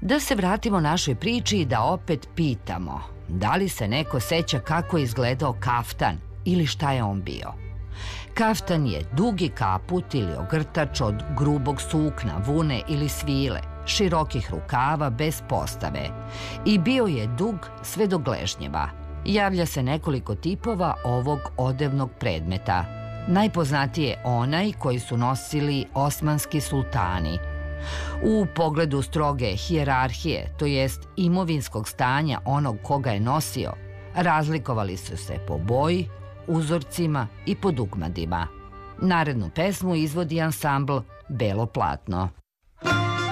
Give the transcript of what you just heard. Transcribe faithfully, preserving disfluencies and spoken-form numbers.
Da se vratimo našoj priči i da opet pitamo, da li se neko seća kako je izgledao kaftan ili šta je on bio? Kaftan je dugi kaput ili ogrtač od grubog sukna, vune ili svile, širokih rukava bez postave i bio je dug sve do gležnjeva. Javlja se nekoliko tipova ovog odevnog predmeta. Najpoznatiji je onaj koji su nosili osmanski sultani. U pogledu stroge hijerarhije, to jest imovinskog stanja onog koga je nosio, razlikovali su se po boji, uzorcima i po dugmadima. Narednu pesmu izvodi ansambl Belo platno.